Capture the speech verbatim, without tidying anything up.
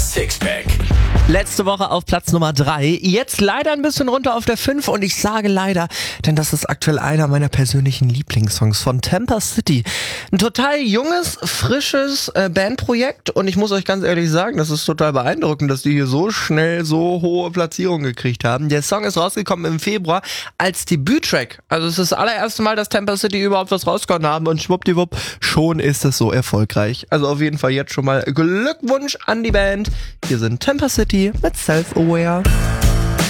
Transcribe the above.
Sixpack. Letzte Woche auf Platz Nummer drei, jetzt leider ein bisschen runter auf der fünf und ich sage leider, denn das ist aktuell einer meiner persönlichen Lieblingssongs von Tampa City. Ein total junges, frisches äh, Bandprojekt und ich muss euch ganz ehrlich sagen, das ist total beeindruckend, dass die hier so schnell so hohe Platzierungen gekriegt haben. Der Song ist rausgekommen im Februar als Debüttrack. Also es ist das allererste Mal, dass Tampa City überhaupt was rausgehauen haben und schwuppdiwupp, schon ist es so erfolgreich. Also auf jeden Fall jetzt schon mal Glückwunsch an die Band. Hier sind Tampa City mit Self-Aware.